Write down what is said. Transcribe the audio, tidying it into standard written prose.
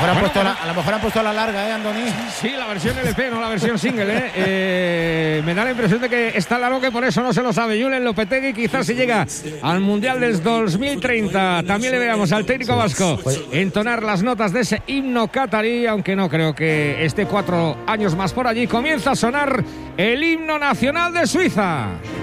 a lo mejor han puesto la larga, Andoni. Sí, la versión LP, no la versión single, Me da la impresión de que está largo, que por eso no se lo sabe Julen Lopetegui. Quizás si llega al Mundial del 2030 también le veamos al técnico vasco entonar las notas de ese himno catarí, aunque no creo que esté 4 años más por allí. Comienza a sonar el himno nacional de Suiza.